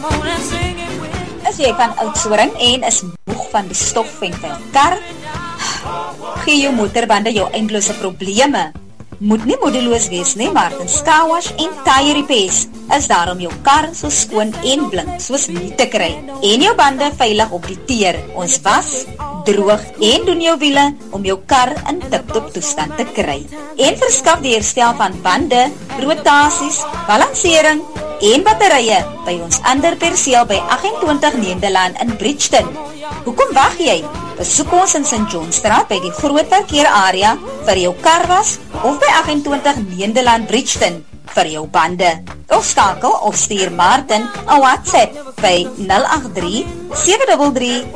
As jy van Oudtshoorn en is moeg van die stof en vuil kar, gee jou motorbande jou eindelose probleme. Moet nie moedeloos wees nie, Martins Car Wash en Tire Repairs is daar om jou kar so skoon en blink soos nie te kry en jou bande veilig op die teer. Ons was, droog en doen jou wiele om jou kar in tip-top toestand te kry. En verskaf die herstel van bande, rotasies, balansering en batterye by ons ander perseel by 28 Nederland in Bridgeton. Hoekom wag jy? Besoek ons in St. Johnstraat by die groot parkeerarea vir jou karwas of by 28 Nederland Bridgeton vir jou bande. Of skakel of stuur Martin 'n WhatsApp by 083 733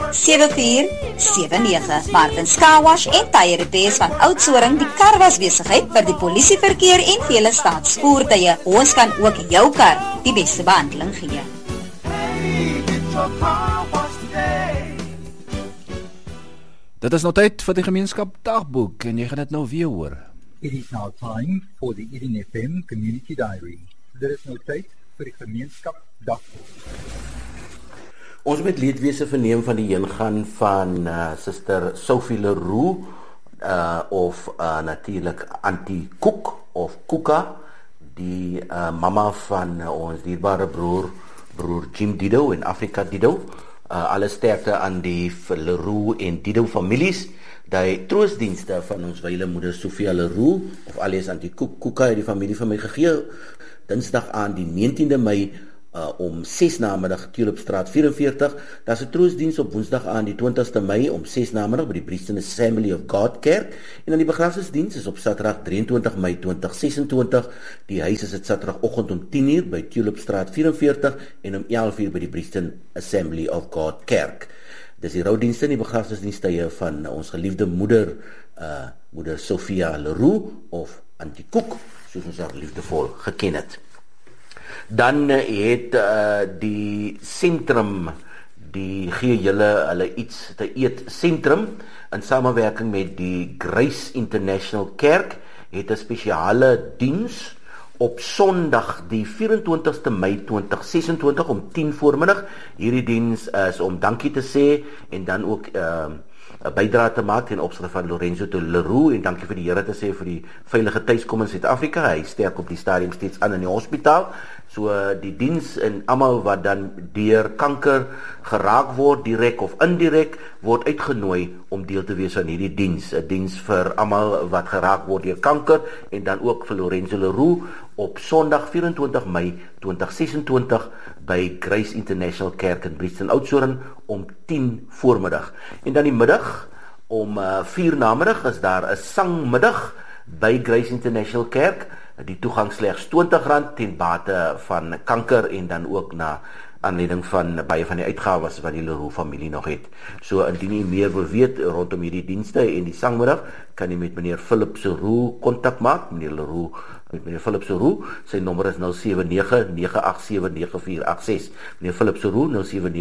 7479. Martins Car Wash en Tire Repairs van Oudtshoorn, die karwasbesigheid vir die polisieverkeer en vele staatsvoertuie. Ons kan ook jou kar die beste behandeling gee. Dit is nou tyd vir die gemeenskap dagboek en jy gaan dit nou weer hoor. It is now time for the Eden FM Community Diary. Dit is nou tyd vir die gemeenskap dagboek. Ons met leedwese verneem van die heengaan van Suster Sophie Leroux of natuurlik Auntie Cook of Kuka, die mama van ons dierbare broer Jim Dido en Afrika Dido. Alle sterkte aan die Leroux en Dido families. Die troostdienste van ons wyle moeder Sophia Leroux of alias Auntie Kuka het die familie van my gegee Dinsdag aan die 19de Mei om 6 namiddag Tulipstraat 44. Daar's 'n troostdiens op Woensdag aan die 20ste Mei om 6 namiddag by die Bridgeton Assembly of God Kerk en dan die begrafnisdiens is op Saterdag 23 Mei 2026. Die huis is dit Saterdagoggend om 10:00 by Tulipstraat 44 en om 11:00 by die Bridgeton Assembly of God Kerk. Dis die roudienste en die begrafnisdienste van ons geliefde moeder moeder Sophia Leroux of Auntie Cook, soos ons haar liefdevol geken het. Dan het die sentrum, die gee hulle iets te eet sentrum in samewerking met die Grace International Kerk het 'n spesiale diens op Sondag die 24ste Mei 2026 om 10 voormiddag. Hierdie diens is om dankie te sê en dan ook 'n bydra te maak ten opsigte van Lorenzo Leroux en dankie vir die Here te sê vir die veilige tuiskom in Suid-Afrika. Hy sterk op die stadium steeds aan in die hospitaal. So die diens en almal wat dan deur kanker geraak word, direk of indirek, word uitgenooi om deel te wees aan hierdie diens. 'n Diens vir almal wat geraak word deur kanker en dan ook vir Lorenzo Leroux op Sondag 24 Mei 2026 by Grace International Kerk in Bridgeton Oudtshoorn om 10 voormiddag. En dan die middag om 4 namiddag is daar 'n sangmiddag by Grace International Kerk. Die toegang slegs R20 ten bate van kanker en dan ook na aanleiding van baie van die uitgawes wat die Leroux familie nog het. So indien jy meer wil weet rondom hierdie dienste en die sangmiddag, kan jy met meneer Philip Leroux kontak maak. Meneer Philip Leroux, sy nommer is 079-987-9486. Meneer Philip Leroux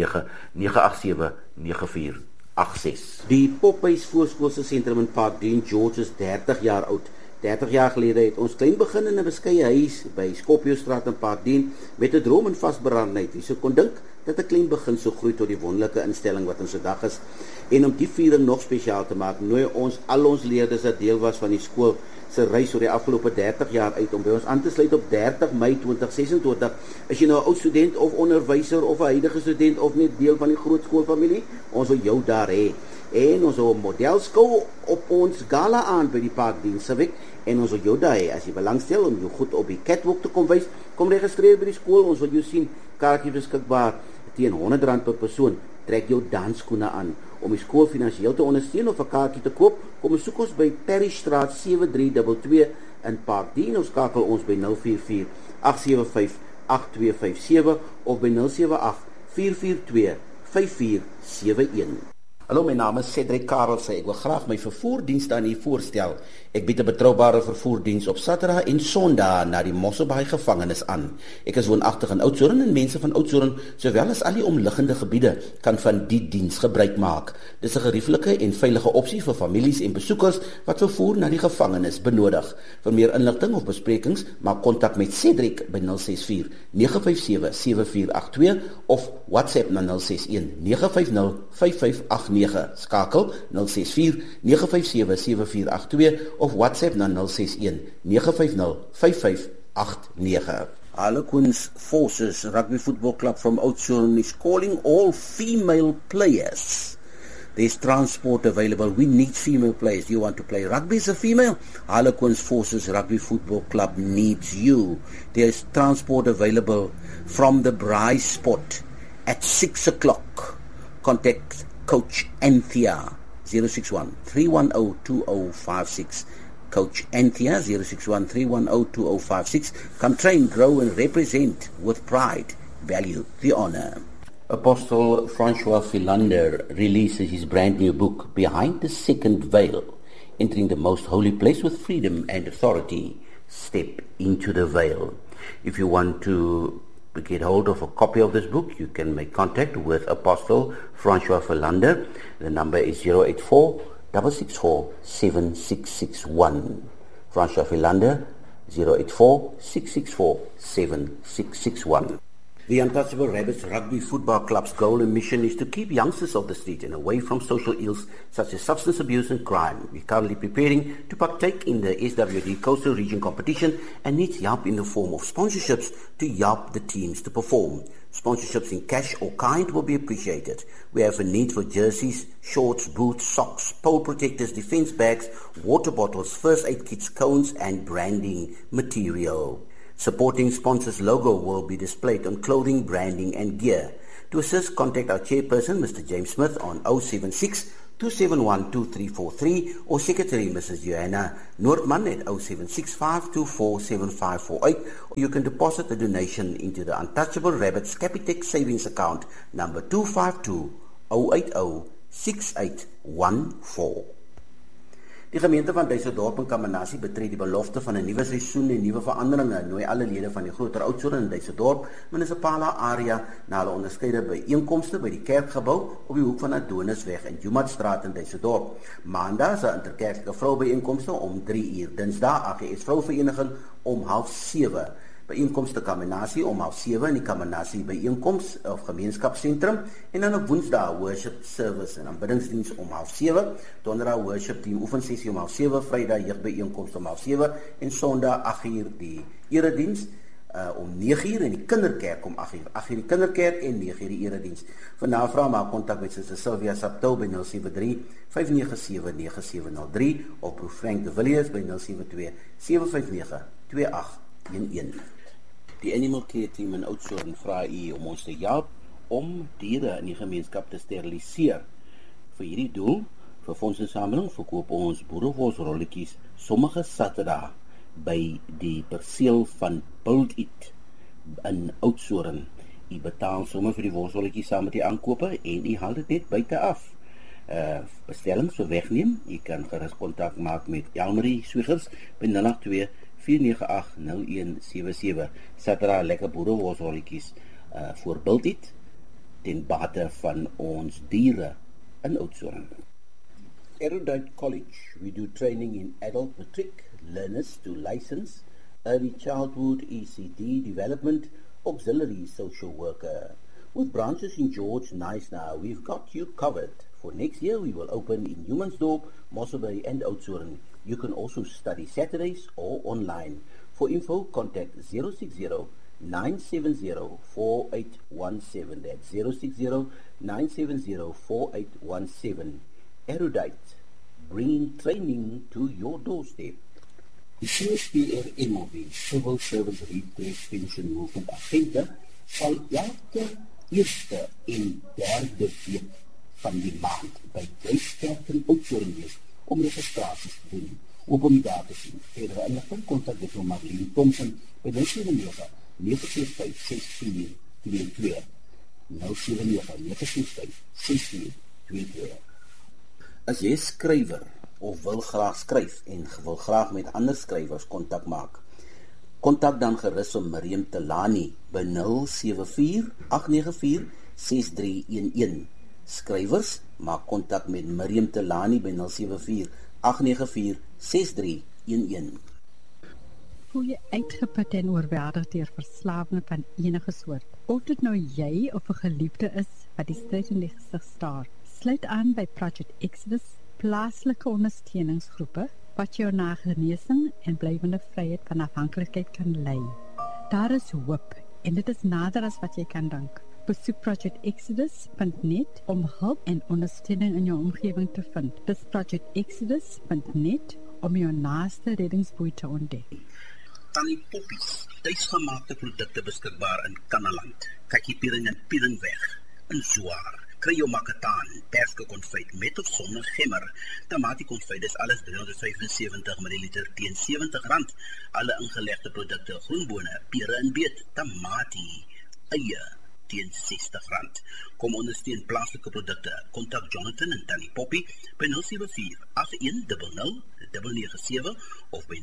079-987-9486. Die Popeyes Voorskoolse sentrum in Park Dean George is 30 jaar oud. 30 jaar gelede het ons klein begin in 'n beskeie huis by Skopjestraat in Parkdien met 'n droom en vasberadenheid. Wie sou kon dink dat 'n klein begin so groei tot die wonderlike instelling wat ons vandag is. En om die viering nog spesiaal te maak, nooi ons al ons leerders wat deel was van die skool se reis oor die afgelope 30 jaar uit om by ons aan te sluit op 30 Mei 2026. As jy nou 'n oud student of onderwyser of 'n huidige student of net deel van die groot skoolfamilie, ons wil jou daar hê. En ons wil 'n modelskou op ons gala aan by die Parkdien Civic en ons wil jou daar hê. As jy belangstel om jou goed op die catwalk te kom wys, kom registreer by die skool. Ons wil jou sien. Kaartjies beskikbaar teen R100 per persoon. Trek jou dansskoene aan. Om die skool finansiëel te ondersteun of 'n kaartjie te koop, kom besoek ons by Parrystraat 7322 in Parkdien. Ons skakel ons by 044 875 8257 of by 078 442 5471. Hallo, my naam is Cedric Karel. Ek wil graag my vervoerdienste aan u voorstel. Ek bied 'n betroubare vervoerdiens op Saterdag en Sondag na die Mosselbaai gevangenis aan. Ek is woonagtig in Oudtshoorn en mense van Oudtshoorn, sowel as al die omliggende gebiede, kan van die diens gebruik maak. Dis 'n gerieflike en veilige opsie vir families en besoekers wat vervoer na die gevangenis benodig. Vir meer inligting of besprekings, maak kontak met Cedric by 064 957 7482 of WhatsApp na 061 950 5589. Skakel 064 957 7482 of WhatsApp na 061 950 5589. Harlequins Forces Rugby Football Club from Oudtshoorn is calling all female players. There's transport available. We need female players. Do you want to play rugby as a female? Harlequins Forces Rugby Football Club needs you. There's transport available from the Braai spot at 6 o'clock. Contact Coach Anthea 061 310 2056. Coach Anthea 061 310 2056. Come train, grow and represent with pride. Value the honor. Apostle Francois Philander releases his brand new book, Behind the Second Veil, Entering the Most Holy Place with Freedom and Authority. Step into the veil. If you want to get hold of a copy of this book, you can make contact with Apostle Francois Philander. The number is 084 664 7661. Francois Philander, 084 664 7661. The Untouchable Rabbits Rugby Football Club's goal and mission is to keep youngsters off the street and away from social ills such as substance abuse and crime. We're currently preparing to partake in the SWD Coastal Region competition and needs help in the form of sponsorships to help the teams to perform. Sponsorships in cash or kind will be appreciated. We have a need for jerseys, shorts, boots, socks, pole protectors, defense bags, water bottles, first aid kits, cones and branding material. Supporting sponsors' logo will be displayed on clothing, branding and gear. To assist, contact our chairperson, Mr. James Smith, on 076 271 2343 or Secretary Mrs. Joanna Noordman at 076 524 7548. You can deposit a donation into the Untouchable Rabbits Capitec Savings Account number 252 080 6814. Die gemeente van Duisendorp en Kamanasie betree die belofte van 'n nuwe seisoen en nuwe veranderinge. Nooi alle lede van die groter Oudtshoorn en Duisendorp munisipale area na hulle onderskeide byeenkomste by die kerkgebou op die hoek van Adonisweg en Jumatstraat in Duisendorp. Maandag is 'n interkerklike vroubyeenkomste om 3:00. Dinsdag AGS Vrouvereniging om 6:30. Byeenkomste Kamanasie om 6:30 in die Kamanasie byeenkoms of gemeenskapsentrum en dan op Woensdag worship service en aanbiddingsdiens om 6:30, Donderdag worship team oefensessie om 6:30, Vrydag jeugbyeenkoms om 6:30 en Sondag 8:00 die erediens om 9:00 en die kinderkerk om 8:00. 8:00 die kinderkerk en 9:00 die erediens. Vir navraag maak kontak met Suster Sylvia Saptou by 073 597 9703 of Prof Frank de Villiers by 072 759 2811. Die Animal Care Team in Oudtshoorn vra u om ons te help om diere in die gemeenskap te steriliseer. Vir hierdie doel, vir fondsinsameling, verkoop ons boerewolsrolletjies sommige Saterdag by die perseel van Build It in Oudtshoorn. U betaal sommer vir die wolsrolletjies saam met die aankope en u haal dit net buite af. Bestellings vir wegneem, u kan gerus kontak maak met Elmarie Swiggers by 082 498-0177. Saterdag lekker boerewolsrolletjies voor Build It ten bate van ons diere in Oudtshoorn. Erudite College, we do training in adult matric learners to license, early childhood, ECD development, auxiliary social worker. With branches in George, Knysna, we've got you covered. For next year, we will open in Humansdorp, Mosselbaai and Oudtshoorn. You can also study Saturdays or online. For info, contact 060-970-4817. That's 060-970-4817. Erudite, bringing training to your doorstep. The CSPR-MOB, Civil Servant Redress Pension Movement agente, sal elke eerste en derde week van die maand by Duiskerk in Oudtshoorn wees om registraties te doen. Op die daar te sien. Verdere inligting kontak dit om Marlene Thompson by 079 945 6422 079 945 6422. As jy 'n skrywer of wil graag skryf en wil graag met ander skrywers kontak maak, kontak dan gerus om Miriam Telani by 074-894-6311. Skrywers, maak kontak met Miriam Telani by 074-894-6311. Voel jy uitgeput en oorweldig deur verslawing van enige soort? Of dit nou jy of 'n geliefde is wat die stryd in die gesig staar, sluit aan by Project Exodus, plaaslike ondersteuningsgroepe wat jou na genesing en blywende vryheid van afhanklikheid kan lei. Daar is hoop en dit is nader as wat jy kan dink. Besoek projectexodus.net om hulp en ondersteuning in jou omgewing te vind. Dis projectexodus.net om jou naaste reddingsboei te ontdek. Tannie Poppies, tuisgemaakte produkte beskikbaar in Kannaland. Kakiepiering en Pieringweg, in Zwaar. Kry jou makataan, perske konfyt met of sonder gemmer. Tamatie konfyt is alles 375 ml teen R70. Alle ingelegde produkte, groenbone, pere en beet, tamatie, eie teen R60. Kom ondersteun plaaslike produkte. Kontak Jonathan en Tannie Poppy by 074-8100-997 of by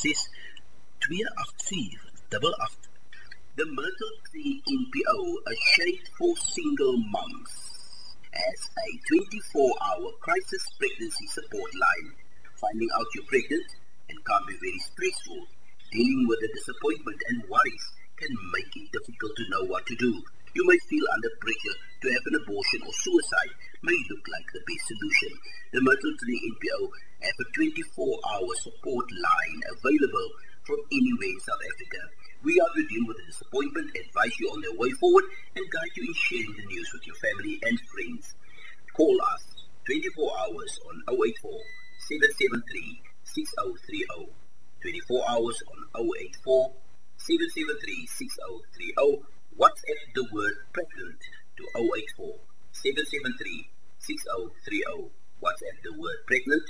066-284-88. The Myrtle Tree NPO, a shade for single moms, as a 24-hour crisis pregnancy support line. Finding out you're pregnant and can be very stressful. Dealing with the disappointment and worries can make it difficult to know what to do. You may feel under pressure to have an abortion, or suicide may look like the best solution. The Myrtle Tree NPO have a 24-hour support line available from anywhere in South Africa. We are to deal with the disappointment, advise you on the way forward, and guide you in sharing the news with your family and friends. Call us 24 hours on 084-773-6030. 24 hours on 084-773-6030. WhatsApp the word pregnant to 084-773-6030. WhatsApp the word pregnant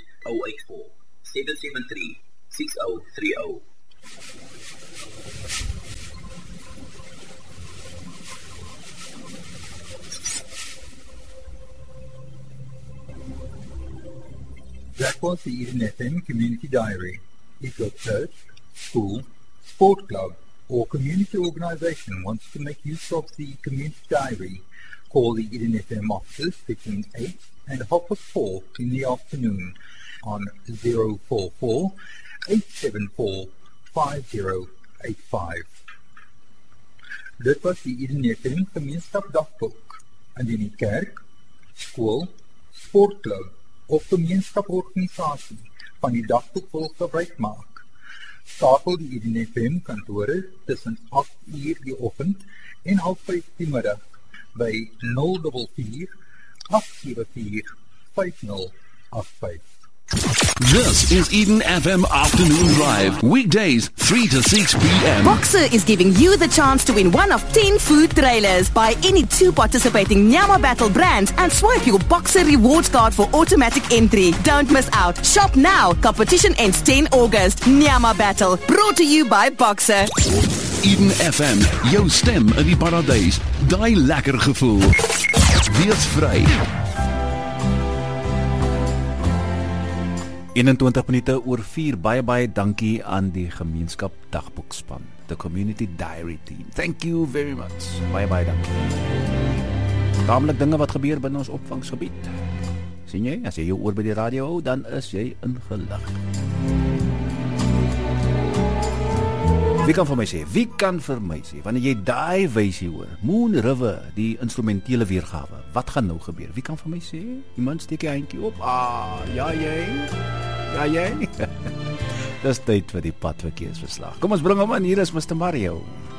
084-773-6030. That was the Eden FM Community Diary. If your church, school, sport club, or community organization wants to make use of the Community Diary, call the Eden FM offices between 8 and 4:30 in the afternoon on 044-874-5085. Dit was die Eden FM Gemeenskap Dagboek. Indien die kerk, skool, sportklub of gemeenskaporganisasie van die dagboek wil gebruik maak, skakel die Eden FM kantore tussen 8 uur die oggend en 5:30 die middag by 044-874-5085. This is Eden FM Afternoon Drive. Weekdays, 3 to 6 p.m. Boxer is giving you the chance to win one of 10 food trailers. Buy any 2 participating Nyama Battle brands and swipe your Boxer rewards card for automatic entry. Don't miss out. Shop now. Competition ends 10 August. Nyama Battle. Brought to you by Boxer. Eden FM, jou stem in die paradys. Daai lekker gevoel. Wees vry. 21 minute oor 4. Baie dankie aan die gemeenskap dagboekspan, the Community Diary team. Thank you very much. Baie dankie. Taamlik dinge wat gebeur binne ons opvangsgebied. Sien jy, as jy jou oor by die radio hou, dan is jy ingelig. Wie kan vir my sê, wanneer jy daai wysie hoor, Moon River, die instrumentele weergawe, wat gaan nou gebeur? Wie kan vir my sê? Iemand steek die handjie op. Ja jy. Dis tyd vir die padverkeersverslag. Kom ons bring hom aan, hier is Mr. Mario.